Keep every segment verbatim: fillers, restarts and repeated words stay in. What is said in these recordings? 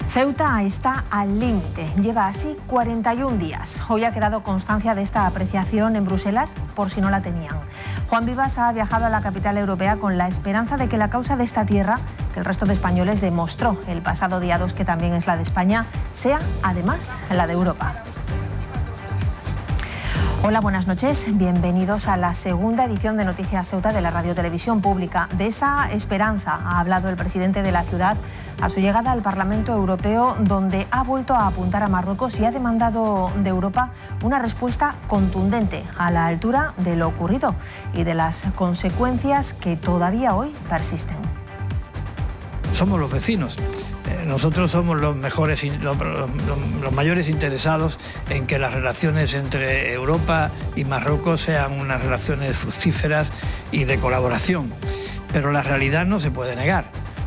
Ceuta está al límite, lleva así cuarenta y un días. Hoy ha quedado constancia de esta apreciación en Bruselas, por si no la tenían. Juan Vivas ha viajado a la capital europea con la esperanza de que la causa de esta tierra, que el resto de españoles demostró el pasado día dos que también es la de España, sea además la de Europa. Hola, buenas noches. Bienvenidos a la segunda edición de Noticias Ceuta de la Radio Televisión Pública. De esa esperanza ha hablado el presidente de la ciudad a su llegada al Parlamento Europeo, donde ha vuelto a apuntar a Marruecos y ha demandado de Europa una respuesta contundente a la altura de lo ocurrido y de las consecuencias que todavía hoy persisten. Somos los vecinos. Nosotros somos los mejores, los, los, los mayores interesados en que las relaciones entre Europa y Marruecos sean unas relaciones fructíferas y de colaboración. Pero la realidad no se puede negar.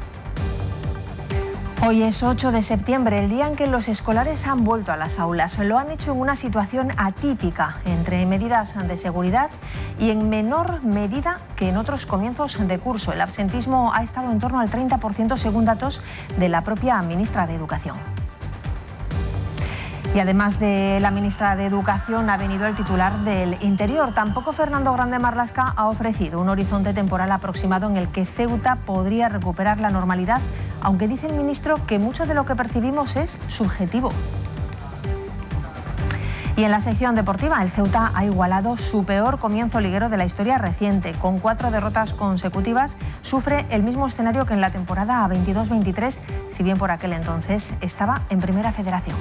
Hoy es ocho de septiembre, el día en que los escolares han vuelto a las aulas. Lo han hecho en una situación atípica, entre medidas de seguridad y en menor medida que en otros comienzos de curso. El absentismo ha estado en torno al treinta por ciento según datos de la propia ministra de Educación. Y además de la ministra de Educación ha venido el titular del Interior. Tampoco Fernando Grande Marlaska ha ofrecido un horizonte temporal aproximado en el que Ceuta podría recuperar la normalidad, aunque dice el ministro que mucho de lo que percibimos es subjetivo. Y en la sección deportiva, el Ceuta ha igualado su peor comienzo liguero de la historia reciente. Con cuatro derrotas consecutivas, sufre el mismo escenario que en la temporada veintidós veintitrés, si bien por aquel entonces estaba en Primera Federación.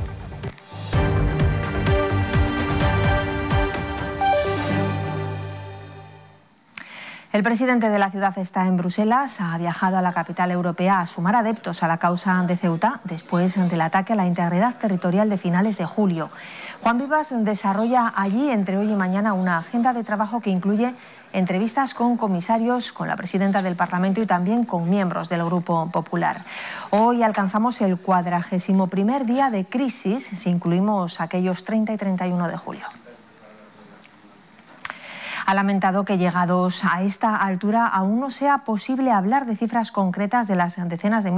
El presidente de la ciudad está en Bruselas, ha viajado a la capital europea a sumar adeptos a la causa de Ceuta después del ataque a la integridad territorial de finales de julio. Juan Vivas desarrolla allí entre hoy y mañana una agenda de trabajo que incluye entrevistas con comisarios, con la presidenta del Parlamento y también con miembros del Grupo Popular. Hoy alcanzamos el cuadragésimo primer día de crisis, si incluimos aquellos treinta y treinta y uno de julio. Ha lamentado que llegados a esta altura aún no sea posible hablar de cifras concretas de las decenas de